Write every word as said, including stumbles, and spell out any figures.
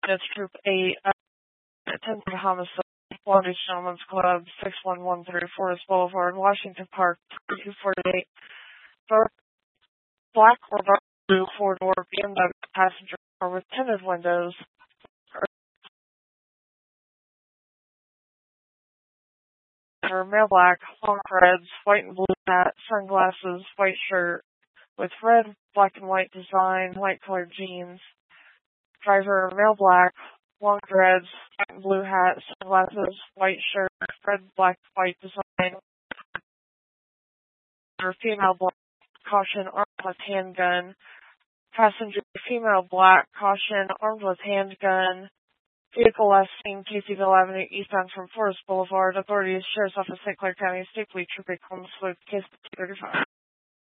Units Group eight, uh, attempted homicide, Long Beach Gentlemen's Club, six one one three Forest Boulevard, Washington Park, two forty-eight. Dark, black or dark blue four-door B M W passenger car with tinted windows. Male black, long reds, white and blue hat, sunglasses, white shirt, with red, black and white design, white colored jeans. Driver, male black, long dreads, white and blue hat, sunglasses, white shirt, red, black, white design. Driver, female black, caution, armed with handgun. Passenger, female black, caution, armed with handgun. Vehicle last seen Caseyville Avenue eastbound from Forest Boulevard. Authorities, Sheriff's Office, Saint Clair County, State Police, Trooper Columbus, case thirty-five.